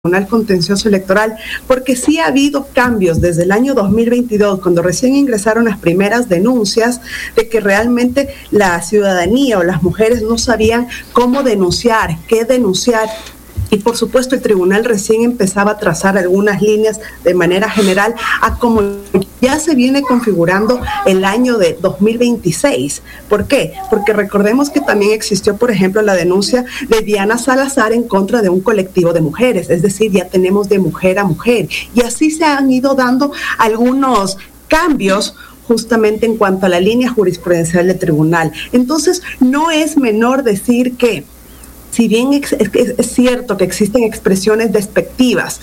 Tribunal Contencioso Electoral, porque sí ha habido cambios desde el año 2022, cuando recién ingresaron las primeras denuncias de que realmente la ciudadanía o las mujeres no sabían cómo denunciar, qué denunciar. Y por supuesto el tribunal recién empezaba a trazar algunas líneas de manera general a cómo ya se viene configurando el año de 2026. ¿Por qué? Porque recordemos que también existió, por ejemplo, la denuncia de Diana Salazar en contra de un colectivo de mujeres, es decir, ya tenemos de mujer a mujer. Y así se han ido dando algunos cambios justamente en cuanto a la línea jurisprudencial del tribunal. Entonces, no es menor decir que si bien es cierto que existen expresiones despectivas,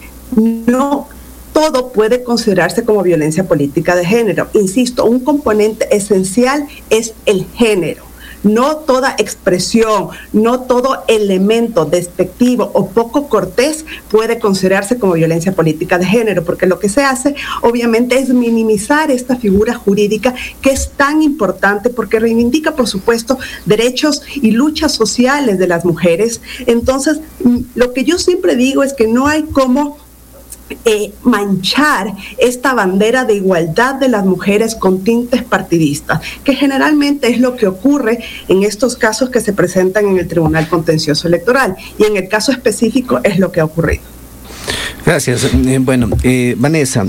no todo puede considerarse como violencia política de género. Insisto, un componente esencial es el género. No toda expresión, no todo elemento despectivo o poco cortés puede considerarse como violencia política de género, porque lo que se hace obviamente es minimizar esta figura jurídica que es tan importante porque reivindica, por supuesto, derechos y luchas sociales de las mujeres. Entonces, lo que yo siempre digo es que no hay cómo manchar esta bandera de igualdad de las mujeres con tintes partidistas, que generalmente es lo que ocurre en estos casos que se presentan en el Tribunal Contencioso Electoral, y en el caso específico es lo que ha ocurrido. Gracias. Vanessa,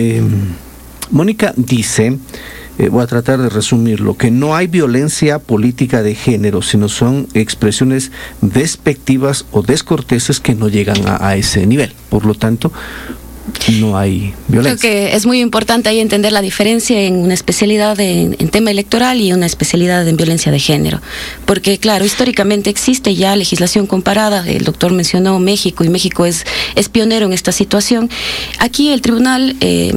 Mónica dice, voy a tratar de resumirlo, que no hay violencia política de género, sino son expresiones despectivas o descorteses que no llegan a ese nivel. Por lo tanto, no hay violencia. Creo que es muy importante ahí entender la diferencia en una especialidad en tema electoral y una especialidad en violencia de género. Porque, claro, históricamente existe ya legislación comparada. El doctor mencionó México, y México es pionero en esta situación. Aquí el tribunal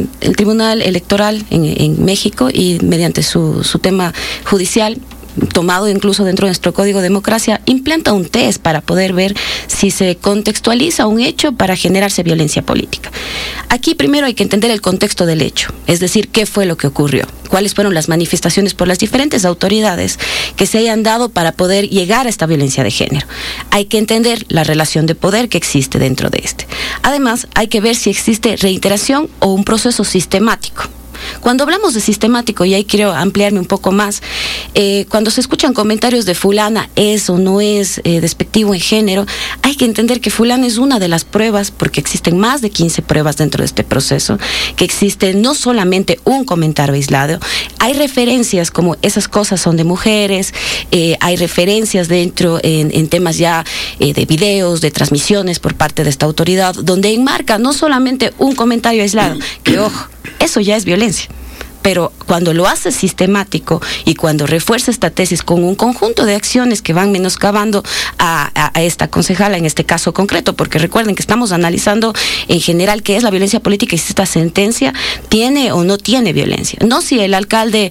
electoral en México, y mediante su tema judicial, tomado incluso dentro de nuestro Código de Democracia, implanta un test para poder ver si se contextualiza un hecho para generarse violencia política. Aquí primero hay que entender el contexto del hecho, es decir, qué fue lo que ocurrió, cuáles fueron las manifestaciones por las diferentes autoridades que se hayan dado para poder llegar a esta violencia de género. Hay que entender la relación de poder que existe dentro de este. Además, hay que ver si existe reiteración o un proceso sistemático. Cuando hablamos de sistemático, y ahí quiero ampliarme un poco más, cuando se escuchan comentarios de fulana es o no es despectivo en género, hay que entender que fulana es una de las pruebas, porque existen más de 15 pruebas dentro de este proceso, que existe no solamente un comentario aislado, hay referencias como esas cosas son de mujeres, hay referencias dentro en temas ya de videos, de transmisiones por parte de esta autoridad, donde enmarca no solamente un comentario aislado, que ojo, eso ya es violencia. Pero cuando lo hace sistemático y cuando refuerza esta tesis con un conjunto de acciones que van menoscabando a esta concejala en este caso concreto, porque recuerden que estamos analizando en general qué es la violencia política y si esta sentencia tiene o no tiene violencia. No si el alcalde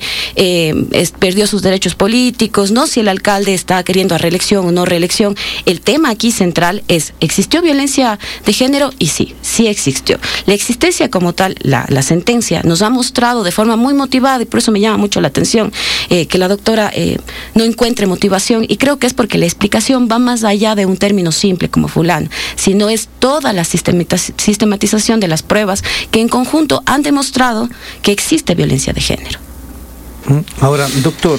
perdió sus derechos políticos, no si el alcalde está queriendo a reelección o no reelección. El tema aquí central es, ¿existió violencia de género? Y sí existió. La existencia como tal, la sentencia nos ha mostrado de forma muy motivada, y por eso me llama mucho la atención que la doctora no encuentre motivación, y creo que es porque la explicación va más allá de un término simple como fulano, sino es toda la sistematización de las pruebas que en conjunto han demostrado que existe violencia de género. Ahora, doctor,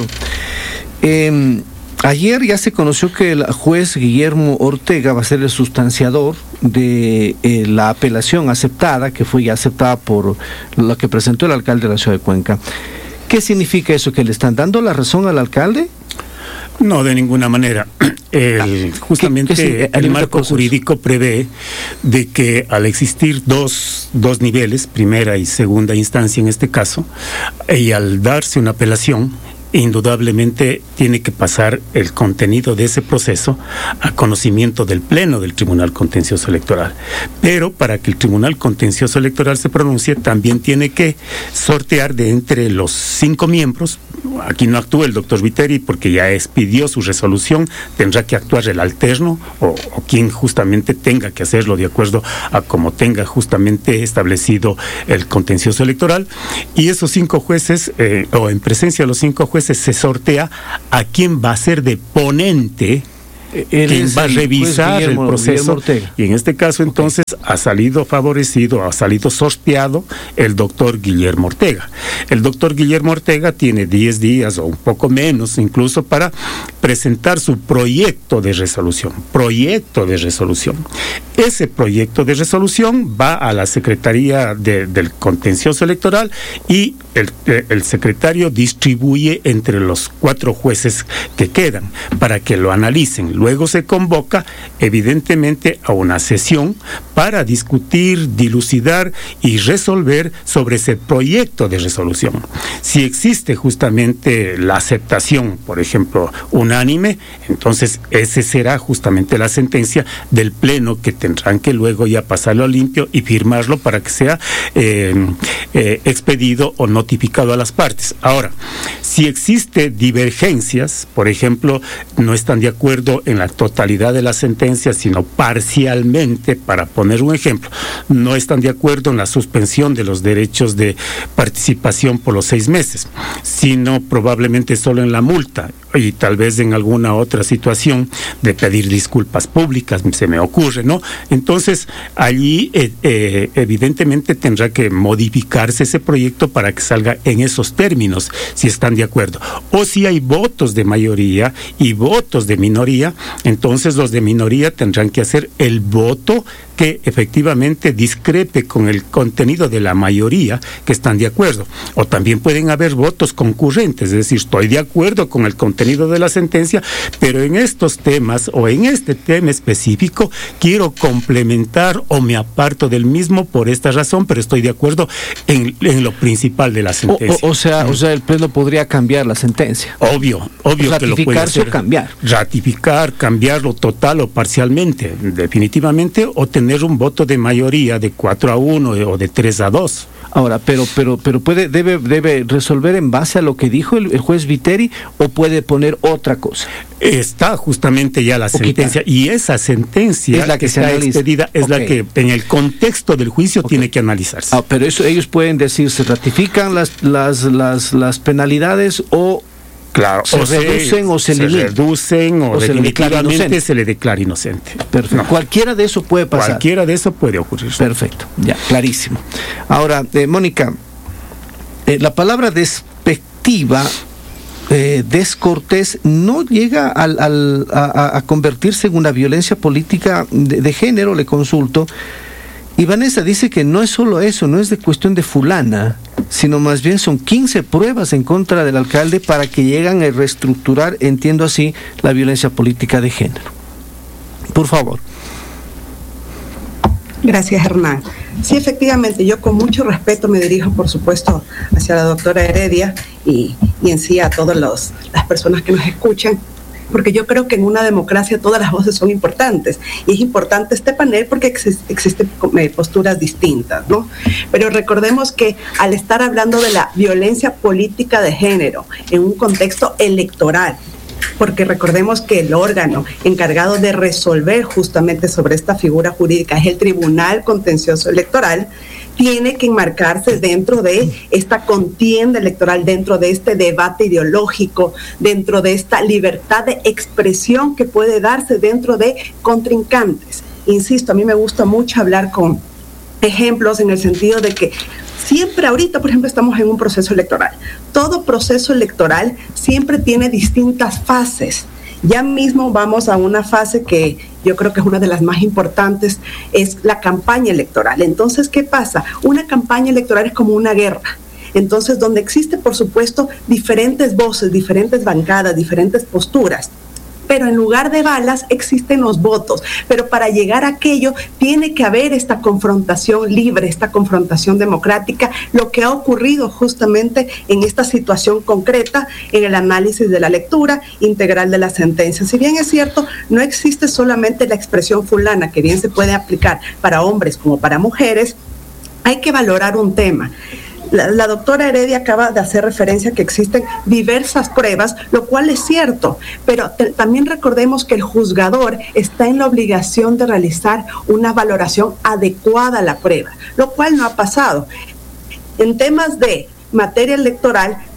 ayer ya se conoció que el juez Guillermo Ortega va a ser el sustanciador de la apelación aceptada, que fue ya aceptada por lo que presentó el alcalde de la ciudad de Cuenca. ¿Qué significa eso? ¿Que le están dando la razón al alcalde? No, de ninguna manera. Justamente el marco jurídico prevé de que al existir dos niveles, primera y segunda instancia en este caso, y al darse una apelación, indudablemente tiene que pasar el contenido de ese proceso a conocimiento del Pleno del Tribunal Contencioso Electoral. Pero para que el Tribunal Contencioso Electoral se pronuncie, también tiene que sortear de entre los 5 miembros. Aquí no actúa el doctor Viteri porque ya expidió su resolución, tendrá que actuar el alterno o quien justamente tenga que hacerlo de acuerdo a como tenga justamente establecido el contencioso electoral. Y esos 5 jueces, o en presencia de los 5 jueces, se sortea a quién va a ser de ponente quien va a revisar el proceso. Y en este caso, entonces, ha salido favorecido, ha salido sorteado el doctor Guillermo Ortega. El doctor Guillermo Ortega tiene 10 días o un poco menos incluso para presentar su proyecto de resolución. Ese proyecto de resolución va a la Secretaría del Contencioso Electoral y el secretario distribuye entre los 4 jueces que quedan para que lo analicen. Luego se convoca, evidentemente, a una sesión para discutir, dilucidar y resolver sobre ese proyecto de resolución. Si existe justamente la aceptación, por ejemplo, unánime, entonces ese será justamente la sentencia del Pleno, que tendrán que luego ya pasarlo a limpio y firmarlo para que sea expedido o notificado a las partes. Ahora, si existe divergencias, por ejemplo, no están de acuerdo en la totalidad de la sentencia, sino parcialmente, para poner un ejemplo, no están de acuerdo en la suspensión de los derechos de participación por los 6 meses, sino probablemente solo en la multa y tal vez en alguna otra situación de pedir disculpas públicas, se me ocurre, ¿no? Entonces, allí evidentemente tendrá que modificarse ese proyecto para que salga en esos términos, si están de acuerdo. O si hay votos de mayoría y votos de minoría, entonces los de minoría tendrán que hacer el voto que efectivamente discrepe con el contenido de la mayoría que están de acuerdo. O también pueden haber votos concurrentes, es decir, estoy de acuerdo con el contenido de la sentencia, pero en estos temas o en este tema específico quiero complementar o me aparto del mismo por esta razón, pero estoy de acuerdo en lo principal de la sentencia. O sea, el Pleno podría cambiar la sentencia. Obvio que lo puede hacer. O cambiar. Ratificar, cambiarlo total o parcialmente, definitivamente, o tener un voto de mayoría de 4-1 o de 3-2. Ahora, pero debe resolver en base a lo que dijo el juez Viteri, o puede poner otra cosa. Está justamente ya la sentencia, y esa sentencia es la que está expedida, es la que en el contexto del juicio tiene que analizarse. Pero eso ellos pueden decir, se ratifican las penalidades o claro, se reducen o se eliminan. Se reducen o definitivamente se le declara inocente. Perfecto. No. Cualquiera de eso puede pasar. Cualquiera de eso puede ocurrir. Perfecto, ya, clarísimo. Ahora, Mónica, la palabra despectiva, descortés, no llega a convertirse en una violencia política de género, le consulto. Y Vanessa dice que no es solo eso, no es de cuestión de fulana, sino más bien son 15 pruebas en contra del alcalde para que lleguen a reestructurar, entiendo así, la violencia política de género. Por favor. Gracias, Hernán. Sí, efectivamente, yo con mucho respeto me dirijo, por supuesto, hacia la doctora Heredia y en sí a todas las personas que nos escuchan, porque yo creo que en una democracia todas las voces son importantes, y es importante este panel porque existen posturas distintas, ¿no? Pero recordemos que al estar hablando de la violencia política de género en un contexto electoral, porque recordemos que el órgano encargado de resolver justamente sobre esta figura jurídica es el Tribunal Contencioso Electoral, tiene que enmarcarse dentro de esta contienda electoral, dentro de este debate ideológico, dentro de esta libertad de expresión que puede darse dentro de contrincantes. Insisto, a mí me gusta mucho hablar con ejemplos en el sentido de que siempre ahorita, por ejemplo, estamos en un proceso electoral. Todo proceso electoral siempre tiene distintas fases. Ya mismo vamos a una fase que yo creo que es una de las más importantes, es la campaña electoral. Entonces, ¿qué pasa? Una campaña electoral es como una guerra. Entonces, donde existe, por supuesto, diferentes voces, diferentes bancadas, diferentes posturas. Pero en lugar de balas existen los votos. Pero para llegar a aquello tiene que haber esta confrontación libre, esta confrontación democrática, lo que ha ocurrido justamente en esta situación concreta en el análisis de la lectura integral de la sentencia. Si bien es cierto, no existe solamente la expresión fulana, que bien se puede aplicar para hombres como para mujeres, hay que valorar un tema. La doctora Heredia acaba de hacer referencia a que existen diversas pruebas, lo cual es cierto, pero también recordemos que el juzgador está en la obligación de realizar una valoración adecuada a la prueba, lo cual no ha pasado. En temas de materia electoral,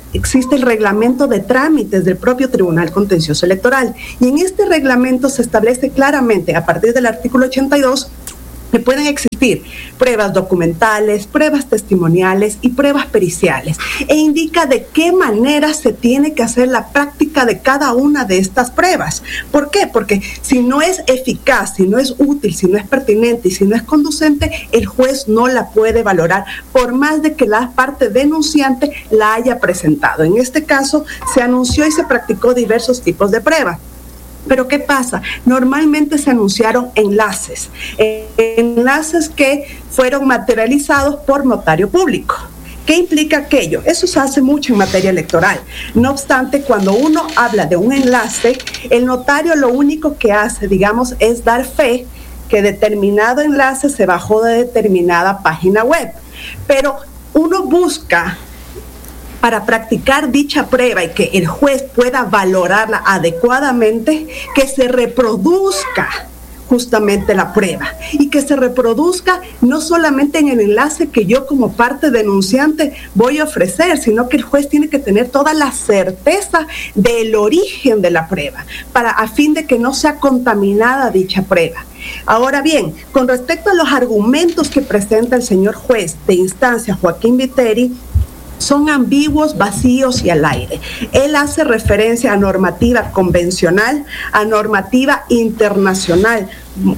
existe el reglamento de trámites del propio Tribunal Contencioso Electoral. Y en este reglamento se establece claramente, a partir del artículo 82, que pueden existir pruebas documentales, pruebas testimoniales y pruebas periciales, e indica de qué manera se tiene que hacer la práctica de cada una de estas pruebas. ¿Por qué? Porque si no es eficaz, si no es útil, si no es pertinente y si no es conducente, el juez no la puede valorar, por más de que la parte denunciante la haya presentado. En este caso, se anunció y se practicó diversos tipos de pruebas. Pero ¿qué pasa? Normalmente se anunciaron enlaces que fueron materializados por notario público. ¿Qué implica aquello? Eso se hace mucho en materia electoral. No obstante, cuando uno habla de un enlace, el notario lo único que hace, digamos, es dar fe que determinado enlace se bajó de determinada página web. Pero uno busca, para practicar dicha prueba y que el juez pueda valorarla adecuadamente, que se reproduzca justamente la prueba y que se reproduzca no solamente en el enlace que yo como parte denunciante voy a ofrecer, sino que el juez tiene que tener toda la certeza del origen de la prueba a fin de que no sea contaminada dicha prueba. Ahora bien, con respecto a los argumentos que presenta el señor juez de instancia Joaquín Viteri, son ambiguos, vacíos y al aire. Él hace referencia a normativa convencional, a normativa internacional,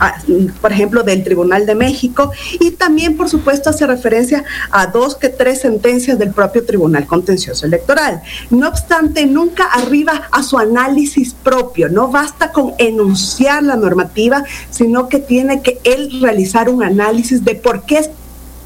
por ejemplo, del Tribunal de México, y también, por supuesto, hace referencia a 2 que 3 sentencias del propio Tribunal Contencioso Electoral. No obstante, nunca arriba a su análisis propio. No basta con enunciar la normativa, sino que tiene que él realizar un análisis de por qué es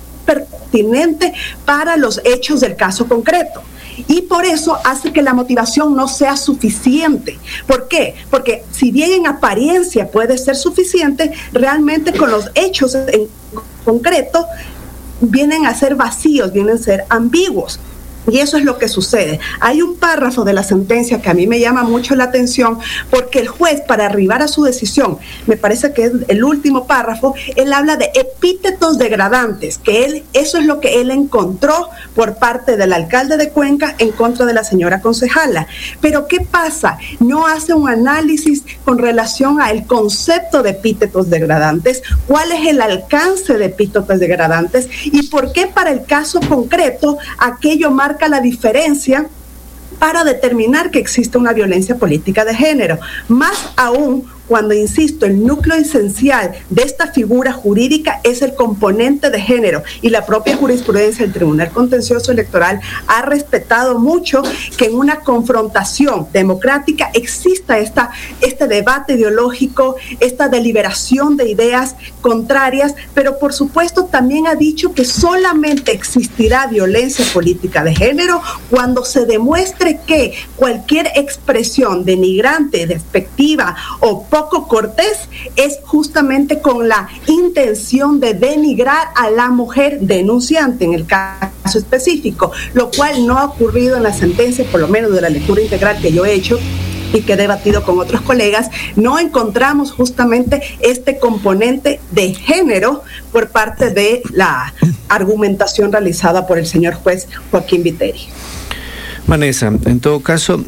pertinente para los hechos del caso concreto. Y por eso hace que la motivación no sea suficiente. ¿Por qué? Porque si bien en apariencia puede ser suficiente, realmente con los hechos en concreto vienen a ser vacíos, vienen a ser ambiguos. Y eso es lo que sucede. Hay un párrafo de la sentencia que a mí me llama mucho la atención, porque el juez, para arribar a su decisión, me parece que es el último párrafo, él habla de epítetos degradantes, que eso es lo que él encontró por parte del alcalde de Cuenca en contra de la señora concejala. Pero ¿qué pasa? No hace un análisis con relación al concepto de epítetos degradantes, cuál es el alcance de epítetos degradantes y por qué para el caso concreto aquello marca la diferencia para determinar que existe una violencia política de género. Más aún cuando, insisto, el núcleo esencial de esta figura jurídica es el componente de género, y la propia jurisprudencia del Tribunal Contencioso Electoral ha respetado mucho que en una confrontación democrática exista este debate ideológico, esta deliberación de ideas contrarias, pero por supuesto también ha dicho que solamente existirá violencia política de género cuando se demuestre que cualquier expresión denigrante, despectiva o poco cortés es justamente con la intención de denigrar a la mujer denunciante en el caso específico, lo cual no ha ocurrido en la sentencia, por lo menos de la lectura integral que yo he hecho y que he debatido con otros colegas. No encontramos justamente este componente de género por parte de la argumentación realizada por el señor juez Joaquín Viteri. Vanessa, en todo caso,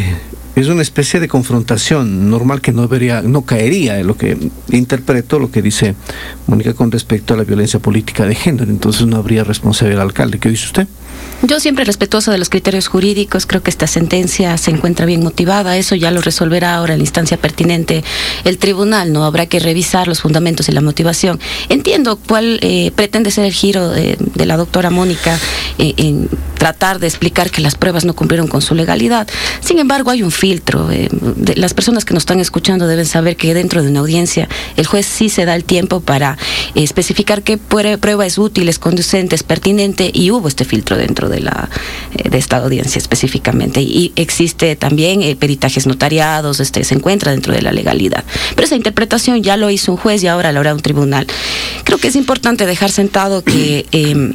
es una especie de confrontación normal que no caería en lo que interpreto lo que dice Mónica con respecto a la violencia política de género. Entonces no habría responsabilidad del alcalde. ¿Qué dice usted? Yo siempre respetuosa de los criterios jurídicos, creo que esta sentencia se encuentra bien motivada, eso ya lo resolverá ahora en la instancia pertinente el tribunal, no habrá que revisar los fundamentos y la motivación. Entiendo cuál pretende ser el giro de la doctora Mónica en tratar de explicar que las pruebas no cumplieron con su legalidad. Sin embargo, hay un filtro. Las personas que nos están escuchando deben saber que dentro de una audiencia el juez sí se da el tiempo para especificar qué prueba es útil, es conducente, es pertinente, y hubo este filtro dentro de esta audiencia específicamente, y existe también peritajes notariados, se encuentra dentro de la legalidad, pero esa interpretación ya lo hizo un juez y ahora lo hará un tribunal. Creo que es importante dejar sentado que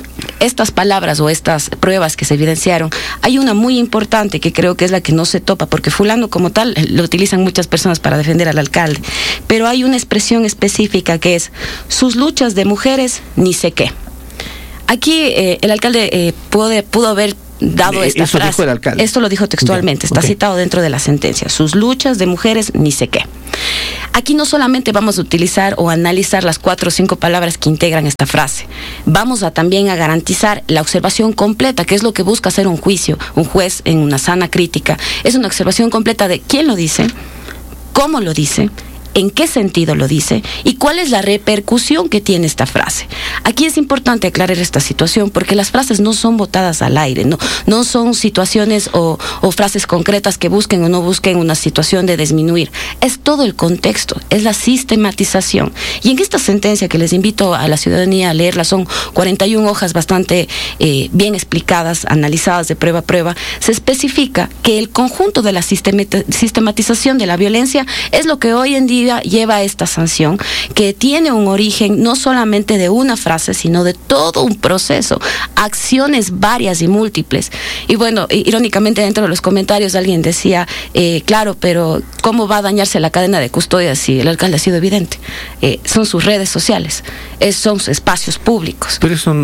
estas palabras o estas pruebas que se evidenciaron, hay una muy importante que creo que es la que no se topa, porque fulano como tal lo utilizan muchas personas para defender al alcalde, pero hay una expresión específica que es sus luchas de mujeres ni sé qué. Aquí el alcalde pudo haber dado esta eso frase. Dijo el alcalde. Esto lo dijo textualmente, está citado dentro de la sentencia. Sus luchas de mujeres, ni sé qué. Aquí no solamente vamos a utilizar o analizar las 4 o 5 palabras que integran esta frase, vamos a también a garantizar la observación completa, que es lo que busca hacer un juicio, un juez en una sana crítica. Es una observación completa de quién lo dice, cómo lo dice, en qué sentido lo dice y cuál es la repercusión que tiene esta frase. Aquí es importante aclarar esta situación porque las frases no son botadas al aire, no son situaciones o frases concretas que busquen o no busquen una situación de disminuir. Es todo el contexto, es la sistematización. Y en esta sentencia que les invito a la ciudadanía a leerla, son 41 hojas bastante bien explicadas, analizadas de prueba a prueba, se especifica que el conjunto de la sistematización de la violencia es lo que hoy en día lleva a esta sanción, que tiene un origen no solamente de una frase, sino de todo un proceso, acciones varias y múltiples. Y bueno, irónicamente dentro de los comentarios alguien decía, claro, pero ¿cómo va a dañarse la cadena de custodia si el alcalde ha sido evidente? Son sus redes sociales, son sus espacios públicos. Pero eso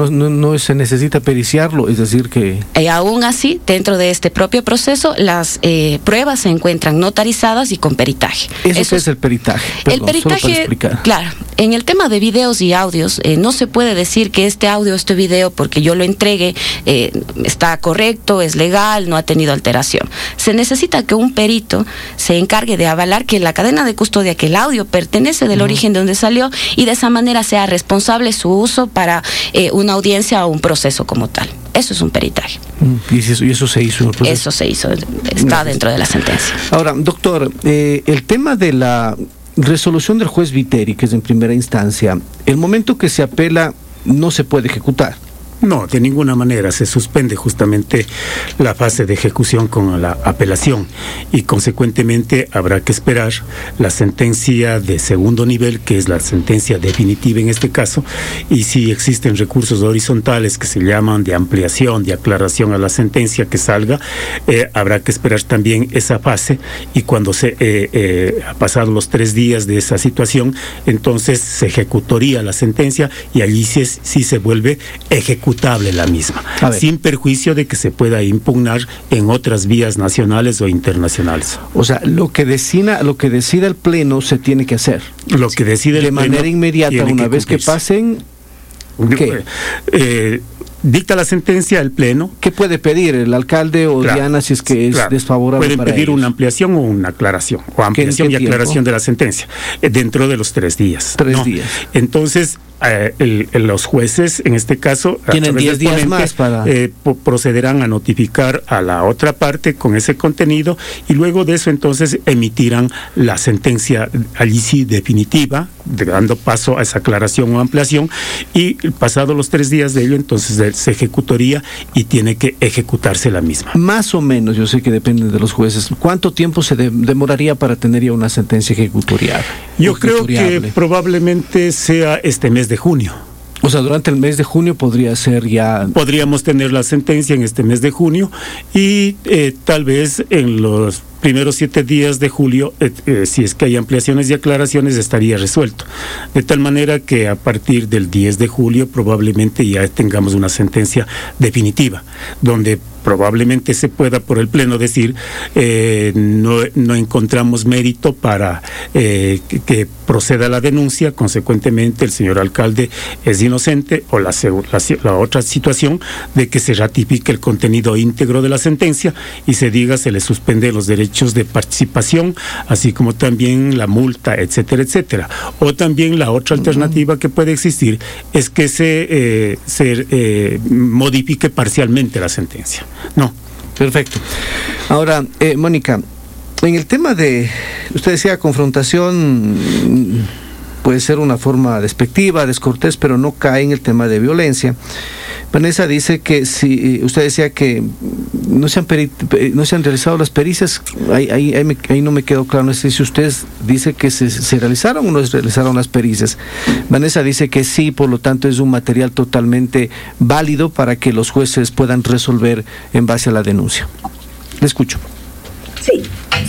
no se necesita periciarlo, es decir que... aún así, dentro de este propio proceso, las pruebas se encuentran notarizadas y con peritaje. Eso es el peritaje. Perdón, el peritaje, claro, en el tema de videos y audios, no se puede decir que este audio, este video, porque yo lo entregue, está correcto, es legal, no ha tenido alteración. Se necesita que un perito se encargue de avalar que la cadena de custodia, que el audio pertenece del origen de donde salió y de esa manera sea responsable su uso para una audiencia o un proceso como tal. Eso es un peritaje. ¿Y eso se hizo? Eso se hizo, está dentro de la sentencia. Ahora, doctor, el tema de la resolución del juez Viteri, que es en primera instancia, el momento que se apela no se puede ejecutar. No, de ninguna manera. Se suspende justamente la fase de ejecución con la apelación y consecuentemente habrá que esperar la sentencia de segundo nivel, que es la sentencia definitiva en este caso, y si existen recursos horizontales que se llaman de ampliación, de aclaración a la sentencia que salga, habrá que esperar también esa fase y cuando ha pasado los 3 días de esa situación, entonces se ejecutaría la sentencia y allí sí se vuelve ejecutable la misma, sin perjuicio de que se pueda impugnar en otras vías nacionales o internacionales. O sea, lo que decida el Pleno se tiene que hacer. Lo que decide el Pleno de manera inmediata, una vez que pasen, ¿qué? Dicta la sentencia el Pleno. ¿Qué puede pedir el alcalde o Diana si es que es desfavorable? Pueden pedir una ampliación o una aclaración, o ampliación y aclaración de la sentencia, dentro de los 3 días. 3 días. Entonces, los jueces, en este caso, tienen 10 días más para... procederán a notificar a la otra parte con ese contenido y luego de eso entonces emitirán la sentencia allí sí definitiva, dando paso a esa aclaración o ampliación, y pasados los 3 días de ello entonces se ejecutaría y tiene que ejecutarse la misma. Más o menos, yo sé que depende de los jueces, ¿cuánto tiempo se demoraría para tener ya una sentencia ejecutorial? Yo creo que probablemente sea este mes de junio. O sea, durante el mes de junio podría ser ya... Podríamos tener la sentencia en este mes de junio y tal vez en los primeros 7 días de julio, si es que hay ampliaciones y aclaraciones, estaría resuelto. De tal manera que a partir del 10 de julio probablemente ya tengamos una sentencia definitiva, donde probablemente se pueda por el Pleno decir no encontramos mérito para que proceda la denuncia, consecuentemente el señor alcalde es inocente, o la otra situación de que se ratifique el contenido íntegro de la sentencia y se diga se le suspende los derechos de participación, así como también la multa, etcétera, etcétera. O también la otra alternativa que puede existir es que se modifique parcialmente la sentencia. No. Perfecto. Ahora, Mónica, en el tema de, usted decía confrontación, puede ser una forma despectiva, descortés, pero no cae en el tema de violencia. Vanessa dice que si usted decía que no se han realizado las pericias, ahí no me quedó claro. No sé si usted dice que se realizaron o no se realizaron las pericias. Vanessa dice que sí, por lo tanto es un material totalmente válido para que los jueces puedan resolver en base a la denuncia. Le escucho. Sí,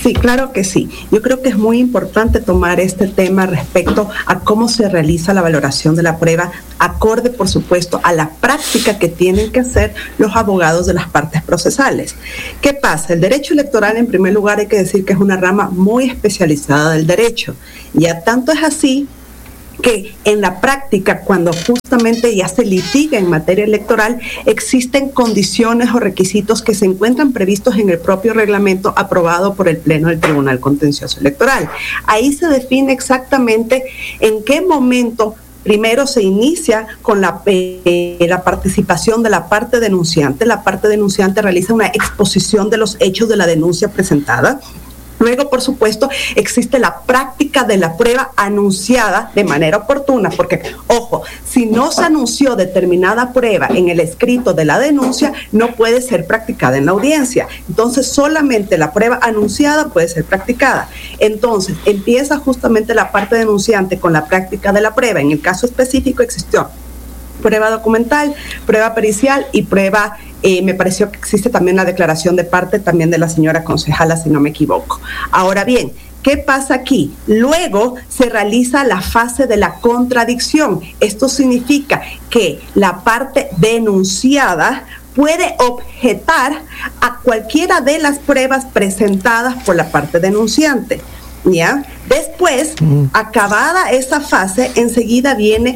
Sí, claro que sí. Yo creo que es muy importante tomar este tema respecto a cómo se realiza la valoración de la prueba, acorde, por supuesto, a la práctica que tienen que hacer los abogados de las partes procesales. ¿Qué pasa? El derecho electoral, en primer lugar, hay que decir que es una rama muy especializada del derecho. Ya tanto es así que en la práctica, cuando justamente ya se litiga en materia electoral, existen condiciones o requisitos que se encuentran previstos en el propio reglamento aprobado por el Pleno del Tribunal Contencioso Electoral. Ahí se define exactamente en qué momento primero se inicia con la participación de la parte denunciante. La parte denunciante realiza una exposición de los hechos de la denuncia presentada. Luego, por supuesto, existe la práctica de la prueba anunciada de manera oportuna, porque, ojo, si no se anunció determinada prueba en el escrito de la denuncia, no puede ser practicada en la audiencia. Entonces, solamente la prueba anunciada puede ser practicada. Entonces, empieza justamente la parte denunciante con la práctica de la prueba. En el caso específico existió prueba documental, prueba pericial y prueba, me pareció que existe también la declaración de parte también de la señora concejala, si no me equivoco. Ahora bien, ¿qué pasa aquí? Luego se realiza la fase de la contradicción. Esto significa que la parte denunciada puede objetar a cualquiera de las pruebas presentadas por la parte denunciante, ¿ya? Después, acabada esa fase, enseguida viene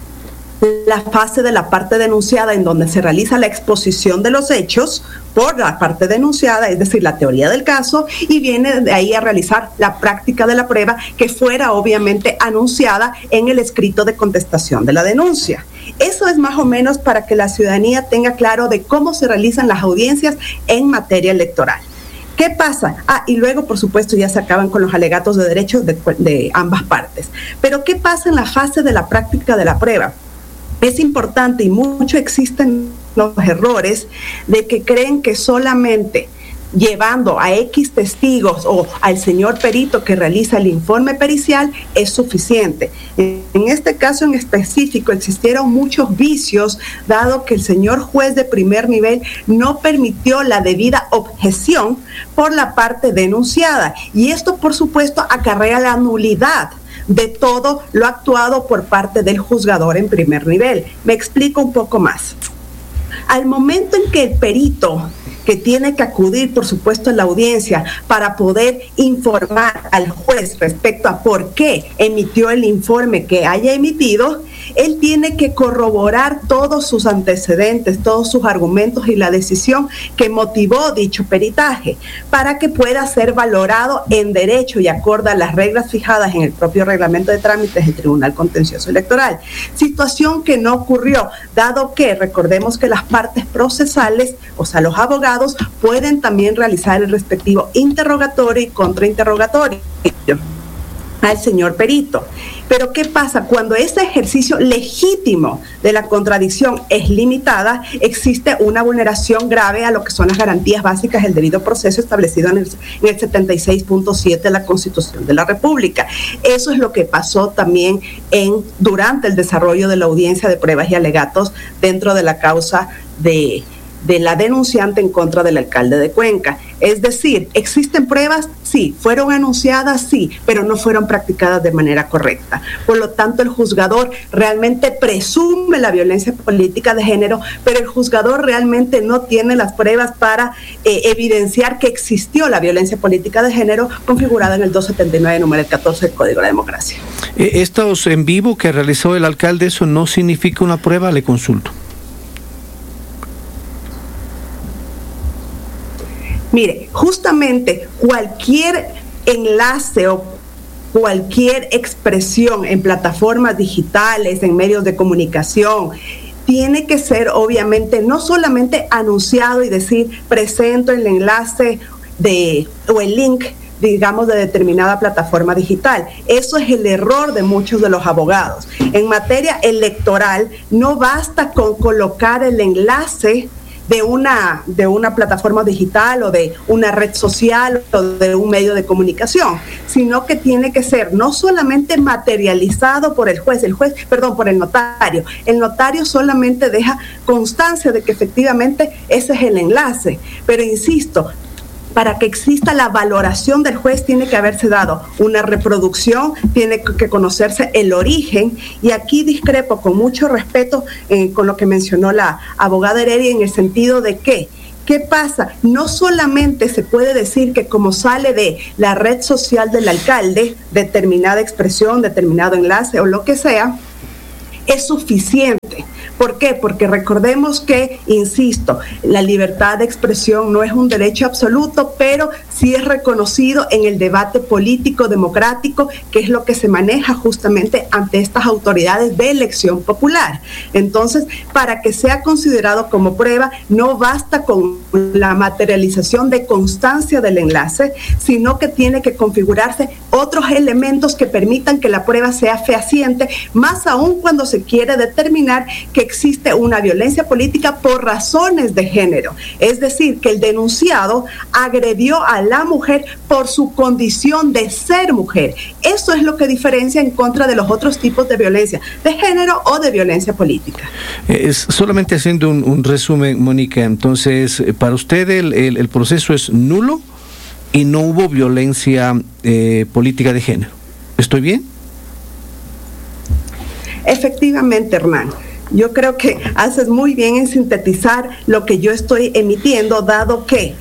la fase de la parte denunciada, en donde se realiza la exposición de los hechos por la parte denunciada, es decir, la teoría del caso, y viene de ahí a realizar la práctica de la prueba que fuera obviamente anunciada en el escrito de contestación de la denuncia. Eso es más o menos para que la ciudadanía tenga claro de cómo se realizan las audiencias en materia electoral. ¿Qué pasa? Y luego, por supuesto, ya se acaban con los alegatos de derechos de ambas partes. Pero ¿qué pasa en la fase de la práctica de la prueba? Es importante, y mucho existen los errores de que creen que solamente llevando a X testigos o al señor perito que realiza el informe pericial es suficiente. En este caso en específico existieron muchos vicios, dado que el señor juez de primer nivel no permitió la debida objeción por la parte denunciada, y esto por supuesto acarrea la nulidad de todo lo actuado por parte del juzgador en primer nivel. Me explico un poco más. Al momento en que el perito, que tiene que acudir, por supuesto, a la audiencia para poder informar al juez respecto a por qué emitió el informe que haya emitido, él tiene que corroborar todos sus antecedentes, todos sus argumentos y la decisión que motivó dicho peritaje, para que pueda ser valorado en derecho y acorde a las reglas fijadas en el propio reglamento de trámites del Tribunal Contencioso Electoral. Situación que no ocurrió, dado que recordemos que las partes procesales, o sea, los abogados, pueden también realizar el respectivo interrogatorio y contrainterrogatorio al señor perito. Pero ¿qué pasa? Cuando ese ejercicio legítimo de la contradicción es limitada, existe una vulneración grave a lo que son las garantías básicas del debido proceso establecido en el 76.7 de la Constitución de la República. Eso es lo que pasó también durante el desarrollo de la audiencia de pruebas y alegatos dentro de la causa de la denunciante en contra del alcalde de Cuenca. Es decir, ¿existen pruebas? Sí. ¿Fueron anunciadas? Sí, pero no fueron practicadas de manera correcta. Por lo tanto, el juzgador realmente presume la violencia política de género, pero el juzgador realmente no tiene las pruebas para evidenciar que existió la violencia política de género configurada en el 279, número 14 del Código de la Democracia. Estos en vivo que realizó el alcalde, ¿eso no significa una prueba? Le consulto. Mire, justamente cualquier enlace o cualquier expresión en plataformas digitales, en medios de comunicación, tiene que ser obviamente no solamente anunciado y decir presento el enlace o el link, digamos, de determinada plataforma digital. Eso es el error de muchos de los abogados. En materia electoral no basta con colocar el enlace de una plataforma digital o de una red social o de un medio de comunicación, sino que tiene que ser no solamente materializado por por el notario. El notario solamente deja constancia de que efectivamente ese es el enlace, pero insisto, para que exista la valoración del juez tiene que haberse dado una reproducción, tiene que conocerse el origen, y aquí discrepo con mucho respeto con lo que mencionó la abogada Heredia, en el sentido de que ¿qué pasa? No solamente se puede decir que como sale de la red social del alcalde, determinada expresión, determinado enlace o lo que sea, es suficiente. ¿Por qué? Porque recordemos que, insisto, la libertad de expresión no es un derecho absoluto, pero sí es reconocido en el debate político democrático, que es lo que se maneja justamente ante estas autoridades de elección popular. Entonces, para que sea considerado como prueba, no basta con la materialización de constancia del enlace, sino que tiene que configurarse otros elementos que permitan que la prueba sea fehaciente, más aún cuando se quiere determinar que existe una violencia política por razones de género. Es decir, que el denunciado agredió a la mujer por su condición de ser mujer. Eso es lo que diferencia en contra de los otros tipos de violencia de género o de violencia política. Solamente haciendo un resumen, Mónica, entonces, para usted el proceso es nulo y no hubo violencia política de género. ¿Estoy bien? Efectivamente, Hernán. Yo creo que haces muy bien en sintetizar lo que yo estoy emitiendo, dado que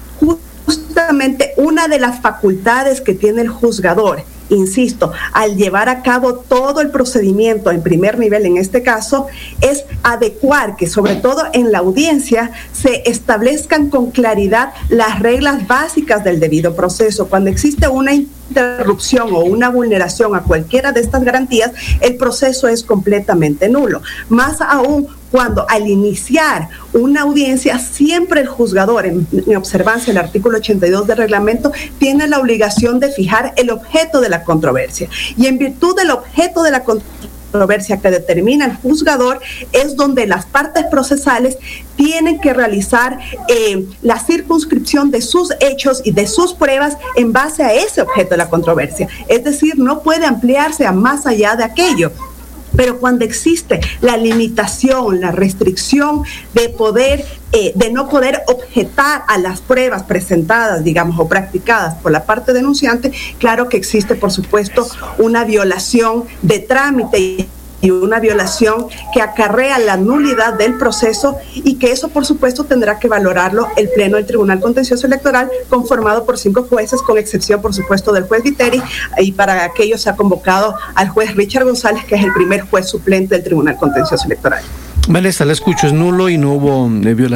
justamente una de las facultades que tiene el juzgador, insisto, al llevar a cabo todo el procedimiento en primer nivel, en este caso, es adecuar que, sobre todo en la audiencia, se establezcan con claridad las reglas básicas del debido proceso. Cuando existe una interrupción o una vulneración a cualquiera de estas garantías, el proceso es completamente nulo. Más aún cuando al iniciar una audiencia, siempre el juzgador, en observancia del artículo 82 del reglamento, tiene la obligación de fijar el objeto de la controversia. Y en virtud del objeto de la controversia que determina el juzgador, es donde las partes procesales tienen que realizar la circunscripción de sus hechos y de sus pruebas en base a ese objeto de la controversia. Es decir, no puede ampliarse a más allá de aquello. Pero cuando existe la limitación, la restricción de poder, de no poder objetar a las pruebas presentadas, digamos, o practicadas por la parte denunciante, claro que existe, por supuesto, una violación de trámite y una violación que acarrea la nulidad del proceso, y que eso, por supuesto, tendrá que valorarlo el Pleno del Tribunal Contencioso Electoral, conformado por 5 jueces, con excepción, por supuesto, del juez Viteri, y para aquello se ha convocado al juez Richard González, que es el primer juez suplente del Tribunal Contencioso Electoral. Vanessa, la escucho, es nulo y no hubo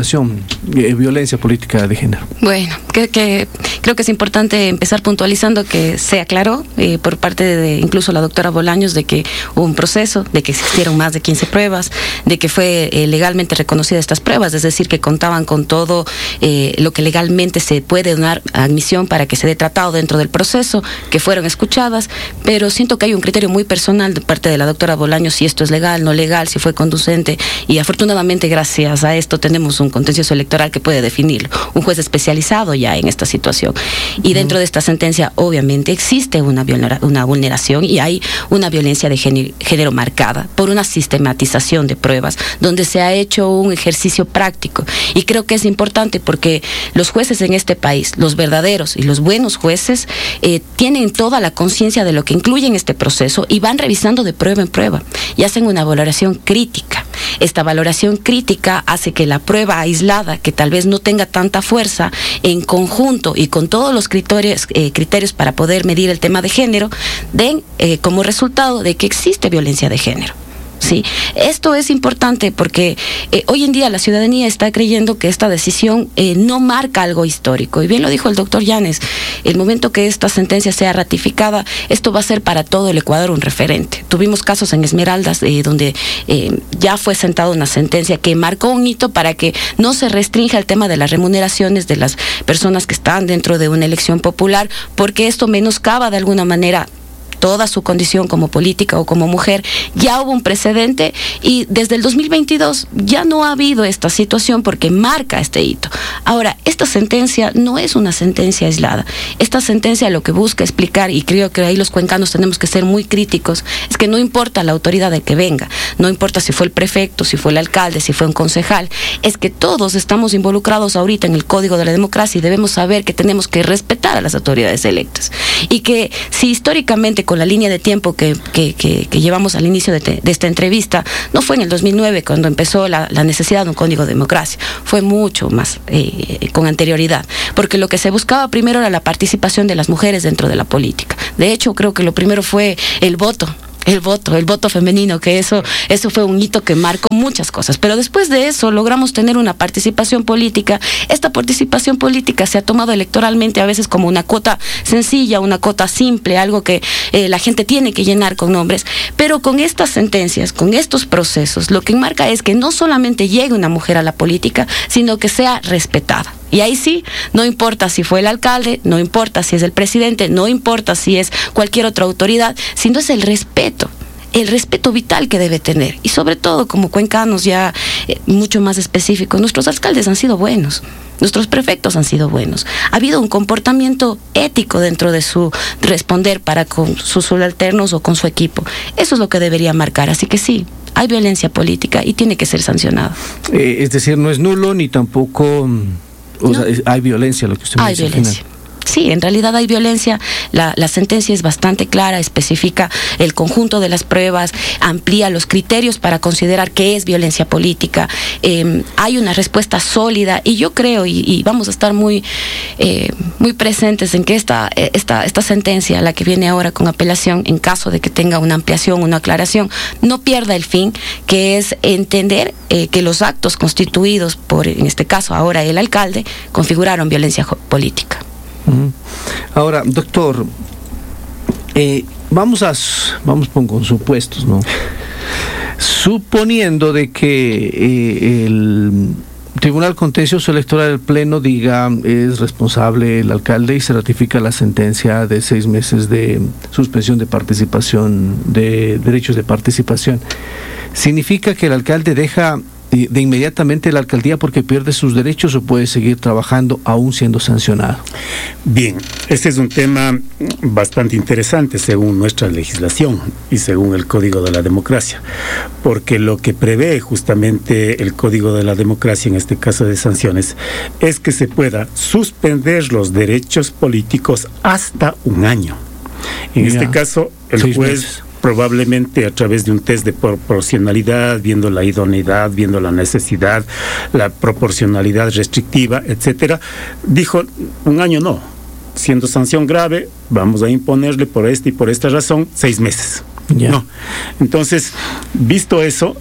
violencia política de género. Bueno, creo que es importante empezar puntualizando que se aclaró por parte de incluso la doctora Bolaños de que hubo un proceso, de que existieron más de 15 pruebas, de que fue legalmente reconocida estas pruebas, es decir, que contaban con todo lo que legalmente se puede dar admisión para que se dé tratado dentro del proceso, que fueron escuchadas, pero siento que hay un criterio muy personal de parte de la doctora Bolaños, si esto es legal, no legal, si fue conducente. Y afortunadamente, gracias a esto, tenemos un contencioso electoral que puede definirlo, un juez especializado ya en esta situación. Y dentro de esta sentencia, obviamente, existe una vulneración y hay una violencia de género marcada por una sistematización de pruebas, donde se ha hecho un ejercicio práctico. Y creo que es importante porque los jueces en este país, los verdaderos y los buenos jueces, tienen toda la conciencia de lo que incluye en este proceso y van revisando de prueba en prueba y hacen una valoración crítica. Esta valoración crítica hace que la prueba aislada, que tal vez no tenga tanta fuerza, en conjunto y con todos los criterios para poder medir el tema de género, den como resultado de que existe violencia de género. Sí, esto es importante porque hoy en día la ciudadanía está creyendo que esta decisión no marca algo histórico. Y bien lo dijo el doctor Llanes, el momento que esta sentencia sea ratificada, esto va a ser para todo el Ecuador un referente. Tuvimos casos en Esmeraldas donde ya fue sentada una sentencia que marcó un hito para que no se restrinja el tema de las remuneraciones de las personas que están dentro de una elección popular, porque esto menoscaba de alguna manera toda su condición como política o como mujer, ya hubo un precedente y desde el 2022 ya no ha habido esta situación porque marca este hito. Ahora, esta sentencia no es una sentencia aislada. Esta sentencia lo que busca explicar, y creo que ahí los cuencanos tenemos que ser muy críticos, es que no importa la autoridad de que venga, no importa si fue el prefecto, si fue el alcalde, si fue un concejal, es que todos estamos involucrados ahorita en el Código de la Democracia y debemos saber que tenemos que respetar a las autoridades electas. Y que si históricamente con la línea de tiempo que llevamos al inicio de esta entrevista, no fue en el 2009 cuando empezó la necesidad de un Código de Democracia, fue mucho más con anterioridad, porque lo que se buscaba primero era la participación de las mujeres dentro de la política. De hecho, creo que lo primero fue el voto femenino, que eso fue un hito que marcó muchas cosas. Pero después de eso logramos tener una participación política. Esta participación política se ha tomado electoralmente a veces como una cuota sencilla, una cuota simple, algo que la gente tiene que llenar con nombres. Pero con estas sentencias, con estos procesos, lo que enmarca es que no solamente llegue una mujer a la política, sino que sea respetada. Y ahí sí, no importa si fue el alcalde, no importa si es el presidente, no importa si es cualquier otra autoridad, sino es el respeto vital que debe tener. Y sobre todo, como cuencanos ya mucho más específicos, nuestros alcaldes han sido buenos, nuestros prefectos han sido buenos. Ha habido un comportamiento ético dentro de su responder para con sus subalternos o con su equipo. Eso es lo que debería marcar. Así que sí, hay violencia política y tiene que ser sancionado. Es decir, no es nulo ni tampoco... O sea, hay violencia, lo que usted me dice. Hay violencia. Sí, en realidad hay violencia. La sentencia es bastante clara, especifica el conjunto de las pruebas, amplía los criterios para considerar qué es violencia política. Hay una respuesta sólida y yo creo, y vamos a estar muy presentes en que esta sentencia, la que viene ahora con apelación, en caso de que tenga una ampliación, una aclaración, no pierda el fin, que es entender que los actos constituidos por, en este caso ahora el alcalde, configuraron violencia política. Ahora, doctor, vamos con supuestos, ¿no? Suponiendo de que el Tribunal Contencioso Electoral del Pleno diga es responsable el alcalde y se ratifica la sentencia de 6 meses de suspensión de participación, de derechos de participación, ¿significa que el alcalde deja de inmediatamente la alcaldía porque pierde sus derechos o puede seguir trabajando aún siendo sancionado? Bien, este es un tema bastante interesante según nuestra legislación y según el Código de la Democracia, porque lo que prevé justamente el Código de la Democracia en este caso de sanciones es que se pueda suspender los derechos políticos hasta 1 año. En este caso, el juez probablemente a través de un test de proporcionalidad, viendo la idoneidad, viendo la necesidad, la proporcionalidad restrictiva, etcétera, dijo 1 año no, siendo sanción grave, vamos a imponerle por esta y por esta razón 6 meses. No. Entonces, visto eso,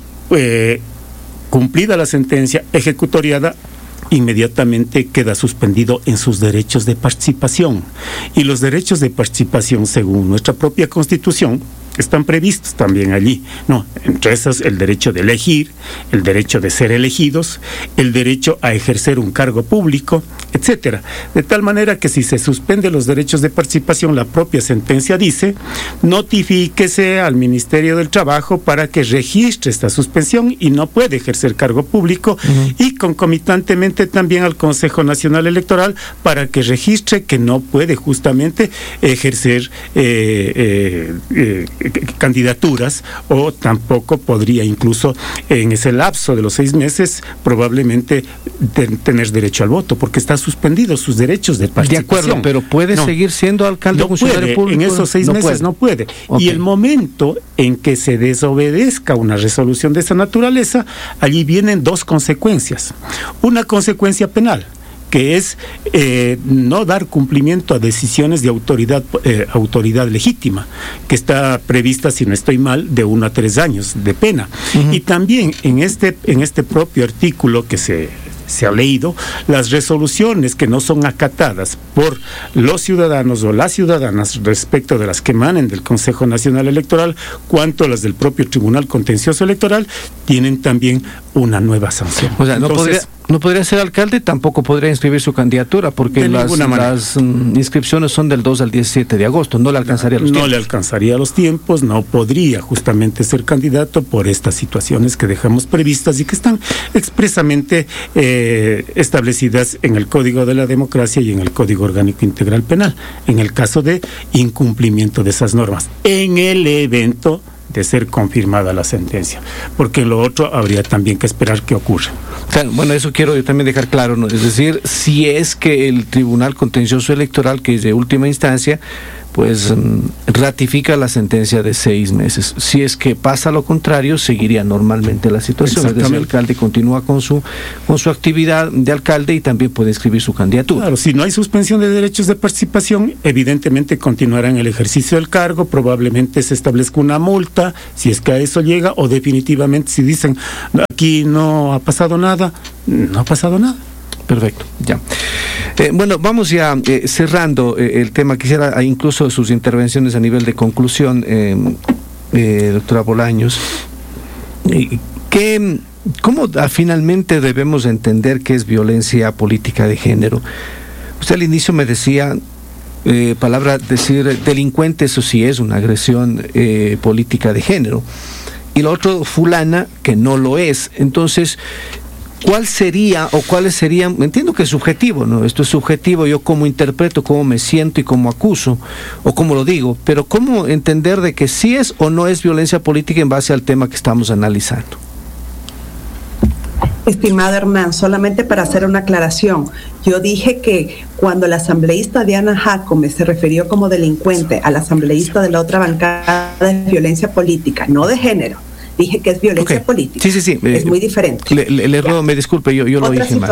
cumplida la sentencia, ejecutoriada, inmediatamente queda suspendido en sus derechos de participación. Y los derechos de participación, según nuestra propia Constitución, están previstos también allí, ¿no? Entre esos, el derecho de elegir, el derecho de ser elegidos, el derecho a ejercer un cargo público, etcétera. De tal manera que si se suspende los derechos de participación, la propia sentencia dice, notifíquese al Ministerio del Trabajo para que registre esta suspensión y no puede ejercer cargo público, y concomitantemente también al Consejo Nacional Electoral para que registre que no puede justamente ejercer candidaturas, o tampoco podría incluso en ese lapso de los 6 meses probablemente tener derecho al voto, porque está suspendido sus derechos de participación. De acuerdo, pero puede seguir siendo alcalde o funcionario público. En esos 6 meses no puede. Okay. Y el momento en que se desobedezca una resolución de esa naturaleza, allí vienen 2 consecuencias. Una consecuencia penal, que es no dar cumplimiento a decisiones de autoridad legítima, que está prevista, si no estoy mal, de 1 a 3 años de pena. Y también en este propio artículo que se ha leído, las resoluciones que no son acatadas por los ciudadanos o las ciudadanas respecto de las que emanen del Consejo Nacional Electoral, cuanto las del propio Tribunal Contencioso Electoral, tienen también una nueva sanción. O sea, No podría ser alcalde, tampoco podría inscribir su candidatura, porque las inscripciones son del 2 al 17 de agosto, no le alcanzaría los tiempos. No le alcanzaría los tiempos, no podría justamente ser candidato por estas situaciones que dejamos previstas y que están expresamente establecidas en el Código de la Democracia y en el Código Orgánico Integral Penal, en el caso de incumplimiento de esas normas, en el evento de ser confirmada la sentencia, porque lo otro habría también que esperar que ocurra. Claro, bueno, eso quiero yo también dejar claro, ¿no? Es decir, si es que el Tribunal Contencioso Electoral, que es de última instancia, pues ratifica la sentencia de 6 meses. Si es que pasa lo contrario, seguiría normalmente la situación. Es decir, el alcalde continúa con su actividad de alcalde y también puede inscribir su candidatura. Claro, si no hay suspensión de derechos de participación, evidentemente continuará en el ejercicio del cargo, probablemente se establezca una multa, si es que a eso llega, o definitivamente si dicen, aquí no ha pasado nada, no ha pasado nada. Perfecto, ya. Bueno, vamos ya cerrando el tema. Quisiera incluso sus intervenciones a nivel de conclusión, doctora Bolaños. ¿Cómo finalmente debemos entender qué es violencia política de género? Usted al inicio me decía, decir delincuente, eso sí es una agresión política de género. Y lo otro, fulana, que no lo es. Entonces, ¿cuál sería o cuáles serían? Entiendo que es subjetivo, ¿no? Esto es subjetivo, yo cómo interpreto, cómo me siento y cómo acuso o cómo lo digo, pero ¿cómo entender de que sí es o no es violencia política en base al tema que estamos analizando? Estimado Hernán, solamente para hacer una aclaración, yo dije que cuando la asambleísta Diana Jacome se refirió como delincuente a la asambleísta de la otra bancada de violencia política, no de género. Dije que es violencia política. Sí. Es muy diferente. Le ruego, me disculpe, yo lo dije mal.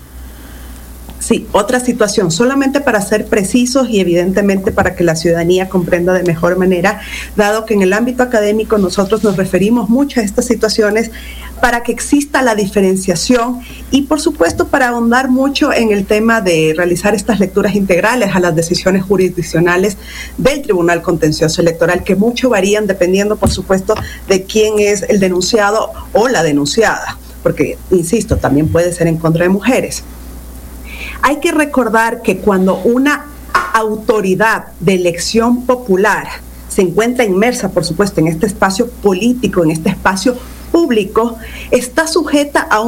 Sí, otra situación, solamente para ser precisos y evidentemente para que la ciudadanía comprenda de mejor manera, dado que en el ámbito académico nosotros nos referimos mucho a estas situaciones para que exista la diferenciación y por supuesto para ahondar mucho en el tema de realizar estas lecturas integrales a las decisiones jurisdiccionales del Tribunal Contencioso Electoral, que mucho varían dependiendo por supuesto de quién es el denunciado o la denunciada, porque insisto, también puede ser en contra de mujeres. Hay que recordar que cuando una autoridad de elección popular se encuentra inmersa, por supuesto, en este espacio político, en este espacio público, está sujeta a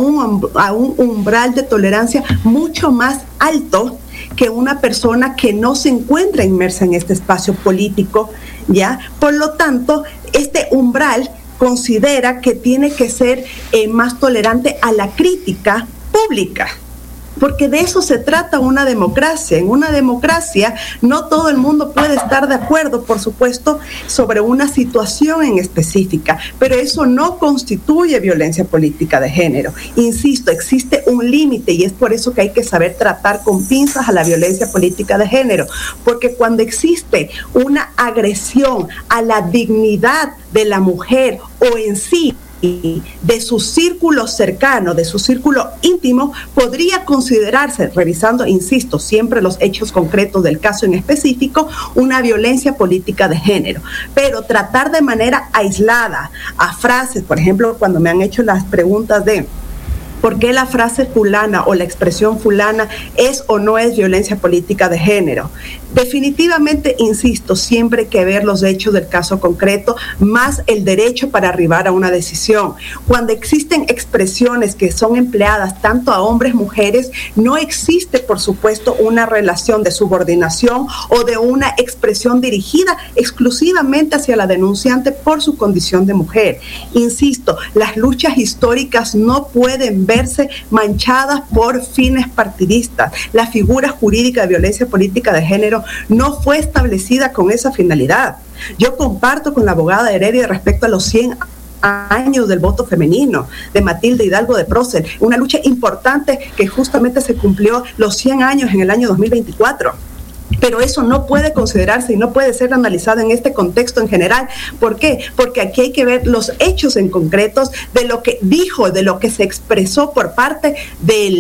un umbral de tolerancia mucho más alto que una persona que no se encuentra inmersa en este espacio político, ¿ya? Por lo tanto, este umbral considera que tiene que ser más tolerante a la crítica pública. Porque de eso se trata una democracia. En una democracia no todo el mundo puede estar de acuerdo, por supuesto, sobre una situación en específica, pero eso no constituye violencia política de género. Insisto, existe un límite y es por eso que hay que saber tratar con pinzas a la violencia política de género, porque cuando existe una agresión a la dignidad de la mujer o en sí, y de su círculo cercano, de su círculo íntimo, podría considerarse, revisando, insisto, siempre los hechos concretos del caso en específico, una violencia política de género. Pero tratar de manera aislada a frases, por ejemplo, cuando me han hecho las preguntas de ¿por qué la frase fulana o la expresión fulana es o no es violencia política de género? Definitivamente, insisto, siempre hay que ver los hechos del caso concreto, más el derecho para arribar a una decisión. Cuando existen expresiones que son empleadas tanto a hombres, mujeres, no existe, por supuesto, una relación de subordinación o de una expresión dirigida exclusivamente hacia la denunciante por su condición de mujer. Insisto, las luchas históricas no pueden verse manchadas por fines partidistas. La figura jurídica de violencia política de género no fue establecida con esa finalidad. Yo comparto con la abogada Heredia respecto a los 100 años del voto femenino de Matilde Hidalgo de Prócer, una lucha importante que justamente se cumplió los 100 años en el año 2024. Pero eso no puede considerarse y no puede ser analizado en este contexto en general. ¿Por qué? Porque aquí hay que ver los hechos en concretos de lo que dijo, de lo que se expresó por parte del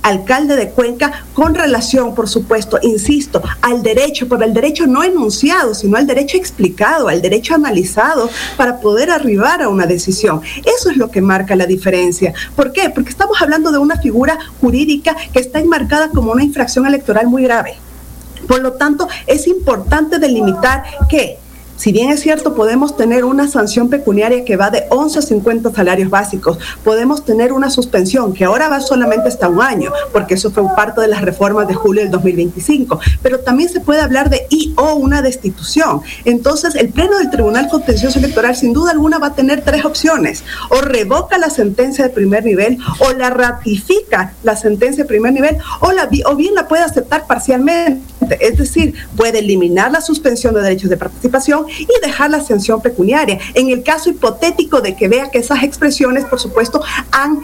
alcalde de Cuenca, con relación, por supuesto, insisto, al derecho, pero el derecho no enunciado, sino al derecho explicado, al derecho analizado para poder arribar a una decisión. Eso es lo que marca la diferencia. ¿Por qué? Porque estamos hablando de una figura jurídica que está enmarcada como una infracción electoral muy grave. Por lo tanto, es importante delimitar que, si bien es cierto, podemos tener una sanción pecuniaria que va de 11 a 50 salarios básicos, podemos tener una suspensión que ahora va solamente hasta 1 año, porque eso fue parte de las reformas de julio del 2025, pero también se puede hablar de o una destitución. Entonces, el Pleno del Tribunal Contencioso Electoral sin duda alguna va a tener 3 opciones: o revoca la sentencia de primer nivel, o la ratifica la sentencia de primer nivel, o bien la puede aceptar parcialmente, es decir, puede eliminar la suspensión de derechos de participación y dejar la sanción pecuniaria. En el caso hipotético de que vea que esas expresiones, por supuesto, han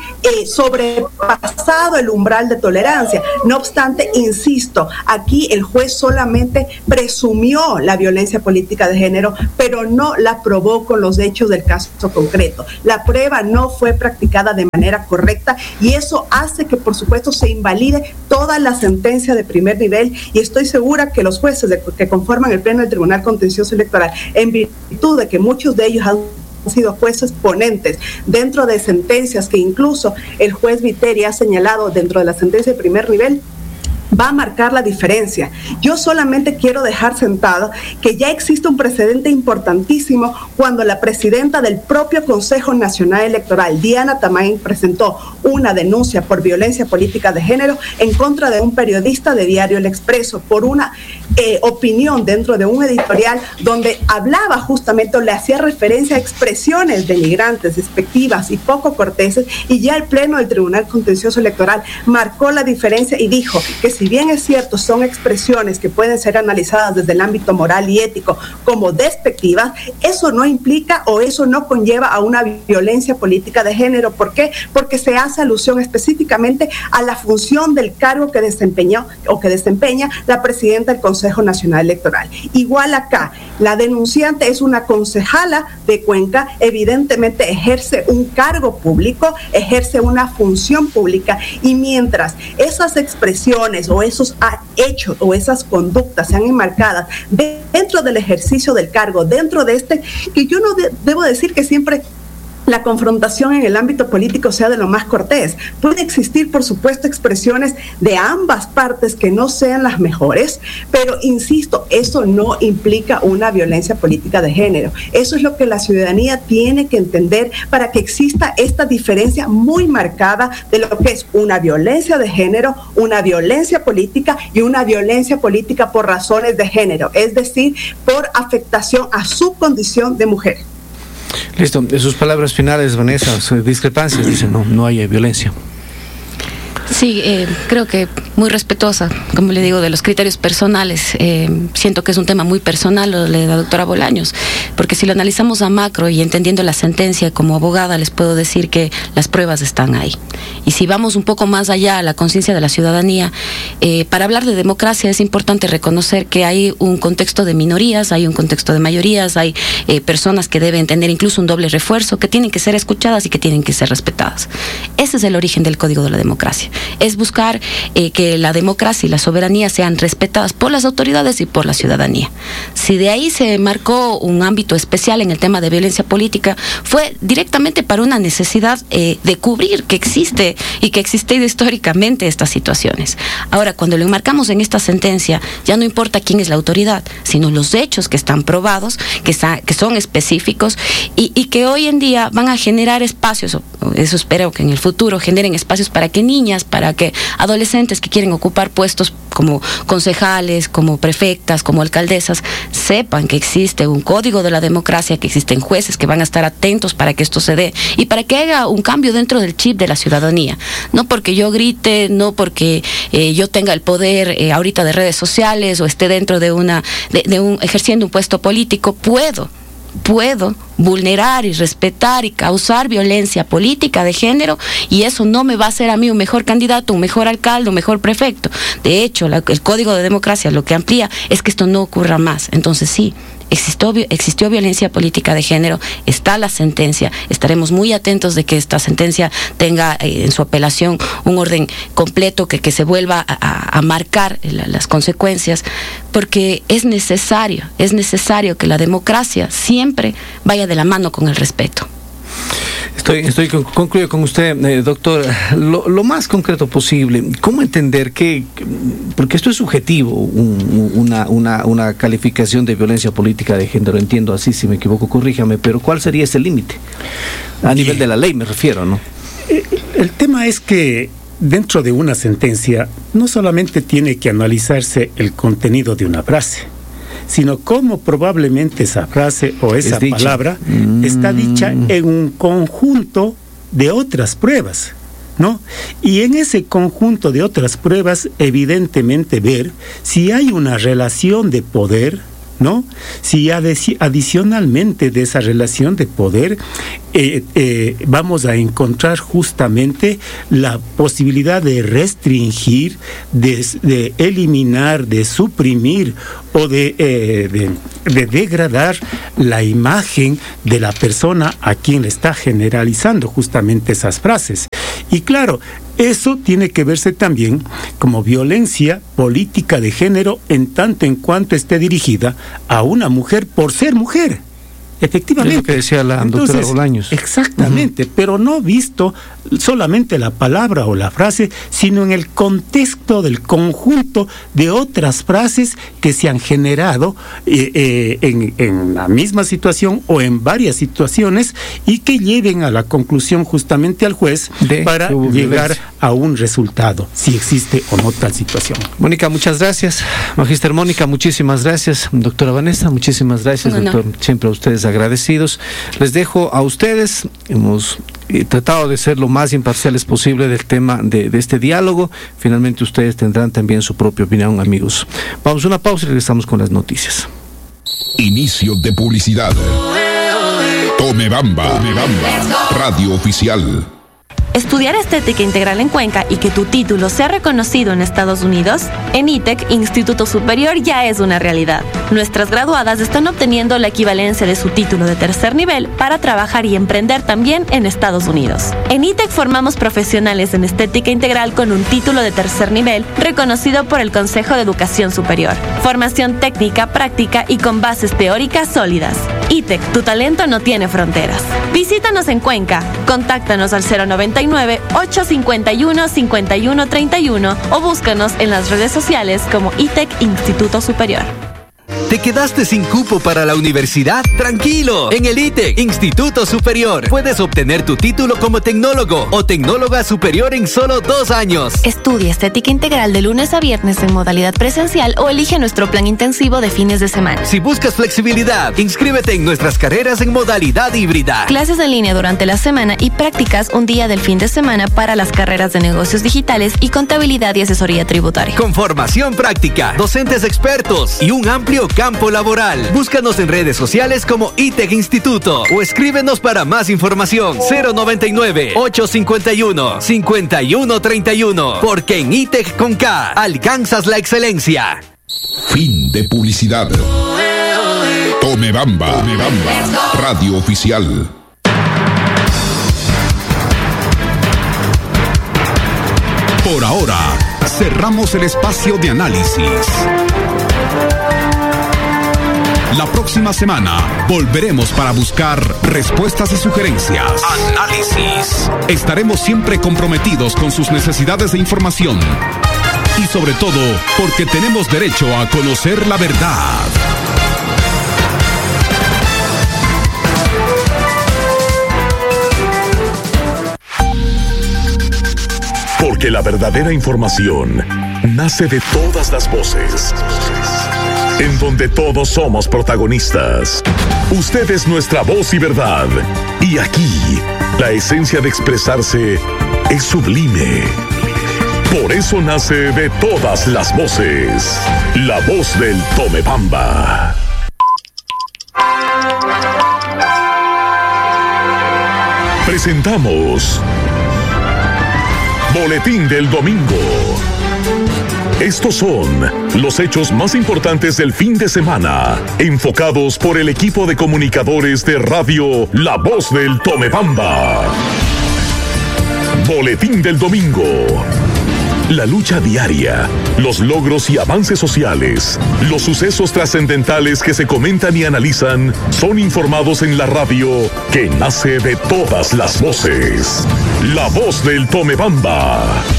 sobrepasado el umbral de tolerancia. No obstante, insisto, aquí el juez solamente presumió la violencia política de género, pero no la probó con los hechos del caso concreto. La prueba no fue practicada de manera correcta y eso hace que, por supuesto, se invalide toda la sentencia de primer nivel, y estoy segura que los jueces que conforman el Pleno del Tribunal Contencioso Electoral, en virtud de que muchos de ellos han sido jueces ponentes dentro de sentencias que incluso el juez Viteri ha señalado dentro de la sentencia de primer nivel, va a marcar la diferencia. Yo solamente quiero dejar sentado que ya existe un precedente importantísimo cuando la presidenta del propio Consejo Nacional Electoral, Diana Tamain, presentó una denuncia por violencia política de género en contra de un periodista de Diario El Expreso por una opinión dentro de un editorial donde hablaba justamente o le hacía referencia a expresiones denigrantes, despectivas y poco corteses, y ya el Pleno del Tribunal Contencioso Electoral marcó la diferencia y dijo que si bien es cierto, son expresiones que pueden ser analizadas desde el ámbito moral y ético como despectivas, eso no implica o eso no conlleva a una violencia política de género. ¿Por qué? Porque se hace alusión específicamente a la función del cargo que desempeñó o que desempeña la presidenta del Consejo Nacional Electoral. Igual acá, la denunciante es una concejala de Cuenca, evidentemente ejerce un cargo público, ejerce una función pública, y mientras esas expresiones o esos hechos o esas conductas sean enmarcadas dentro del ejercicio del cargo, dentro de que yo no debo decir que siempre la confrontación en el ámbito político sea de lo más cortés. Puede existir, por supuesto, expresiones de ambas partes que no sean las mejores, pero insisto, eso no implica una violencia política de género. Eso es lo que la ciudadanía tiene que entender para que exista esta diferencia muy marcada de lo que es una violencia de género, una violencia política y una violencia política por razones de género, es decir, por afectación a su condición de mujer. Listo, de sus palabras finales, Vanessa, discrepancias, dicen, no hay violencia. Sí, creo que muy respetuosa, como le digo, de los criterios personales. Siento que es un tema muy personal lo de la doctora Bolaños, porque si lo analizamos a macro y entendiendo la sentencia como abogada, les puedo decir que las pruebas están ahí. Y si vamos un poco más allá a la conciencia de la ciudadanía, para hablar de democracia es importante reconocer que hay un contexto de minorías, hay un contexto de mayorías, hay personas que deben tener incluso un doble refuerzo, que tienen que ser escuchadas y que tienen que ser respetadas. Ese es el origen del Código de la Democracia. Es buscar que la democracia y la soberanía sean respetadas por las autoridades y por la ciudadanía. Si de ahí se marcó un ámbito especial en el tema de violencia política, fue directamente para una necesidad de cubrir que existe y que ha existido históricamente estas situaciones. Ahora, cuando lo enmarcamos en esta sentencia, ya no importa quién es la autoridad, sino los hechos que están probados, que son específicos y que hoy en día van a generar espacios, eso espero que en el futuro generen espacios para que niñas, para que adolescentes que quieren ocupar puestos como concejales, como prefectas, como alcaldesas, sepan que existe un código de la democracia, que existen jueces que van a estar atentos para que esto se dé y para que haya un cambio dentro del chip de la ciudadanía. No porque yo grite, no porque yo tenga el poder ahorita de redes sociales o esté dentro de ejerciendo un puesto político, puedo vulnerar y respetar y causar violencia política de género, y eso no me va a hacer a mí un mejor candidato, un mejor alcalde, un mejor prefecto. De hecho, el Código de Democracia lo que amplía es que esto no ocurra más. Entonces sí, existió violencia política de género, está la sentencia, estaremos muy atentos de que esta sentencia tenga en su apelación un orden completo, que se vuelva a marcar las consecuencias, porque es necesario que la democracia siempre vaya de la mano con el respeto. Concluyo con usted, doctor, lo más concreto posible. ¿Cómo entender porque esto es subjetivo, una calificación de violencia política de género? Entiendo así, si me equivoco, corríjame, pero ¿cuál sería ese límite? A nivel de la ley me refiero, ¿no? El tema es que dentro de una sentencia no solamente tiene que analizarse el contenido de una frase, sino cómo probablemente esa frase o esa palabra está dicha en un conjunto de otras pruebas, ¿no? Y en ese conjunto de otras pruebas, evidentemente ver si hay una relación de poder, ¿no? Si adicionalmente de esa relación de poder vamos a encontrar justamente la posibilidad de restringir, de eliminar, de suprimir o de degradar la imagen de la persona a quien le está generalizando justamente esas frases. Y claro, eso tiene que verse también como violencia política de género en tanto en cuanto esté dirigida a una mujer por ser mujer. Efectivamente. Es lo que decía la doctora Bolaños. Exactamente, pero no visto solamente la palabra o la frase, sino en el contexto del conjunto de otras frases que se han generado en la misma situación o en varias situaciones y que lleven a la conclusión justamente al juez para llegar a un resultado, si existe o no tal situación. Mónica, muchas gracias. Magíster Mónica, muchísimas gracias. Doctora Vanessa, muchísimas gracias. Doctor, siempre a ustedes agradecidos. Les dejo a ustedes. Hemos tratado de ser lo más imparciales posible del tema de este diálogo. Finalmente ustedes tendrán también su propia opinión, amigos. Vamos a una pausa y regresamos con las noticias. Inicio de publicidad. Tomebamba, radio oficial. ¿Estudiar estética integral en Cuenca y que tu título sea reconocido en Estados Unidos? En ITEC, Instituto Superior, ya es una realidad. Nuestras graduadas están obteniendo la equivalencia de su título de tercer nivel para trabajar y emprender también en Estados Unidos. En ITEC formamos profesionales en estética integral con un título de tercer nivel reconocido por el Consejo de Educación Superior. Formación técnica, práctica y con bases teóricas sólidas. ITEC, tu talento no tiene fronteras. Visítanos en Cuenca. Contáctanos al 099-851-5131 o búscanos en las redes sociales como ITEC Instituto Superior. ¿Te quedaste sin cupo para la universidad? ¡Tranquilo! En el ITEC, Instituto Superior, puedes obtener tu título como tecnólogo o tecnóloga superior en solo 2 años. Estudia estética integral de lunes a viernes en modalidad presencial o elige nuestro plan intensivo de fines de semana. Si buscas flexibilidad, inscríbete en nuestras carreras en modalidad híbrida. Clases en línea durante la semana y prácticas un día del fin de semana para las carreras de negocios digitales y contabilidad y asesoría tributaria. Con formación práctica, docentes expertos y un amplio campo laboral. Búscanos en redes sociales como ITEC Instituto o escríbenos para más información 099-851-5131, porque en ITEC con K alcanzas la excelencia. Fin de publicidad. Tomebamba, radio oficial. Por ahora, cerramos el espacio de análisis. La próxima semana volveremos para buscar respuestas y sugerencias. Análisis. Estaremos siempre comprometidos con sus necesidades de información. Y sobre todo, porque tenemos derecho a conocer la verdad. Porque la verdadera información nace de todas las voces. En donde todos somos protagonistas. Usted es nuestra voz y verdad. Y aquí, la esencia de expresarse es sublime. Por eso nace de todas las voces. La voz del Tomebamba. Presentamos Boletín del Domingo. Estos son los hechos más importantes del fin de semana, enfocados por el equipo de comunicadores de Radio La Voz del Tomebamba. Boletín del domingo. La lucha diaria, los logros y avances sociales, los sucesos trascendentales que se comentan y analizan son informados en la radio que nace de todas las voces. La Voz del Tomebamba.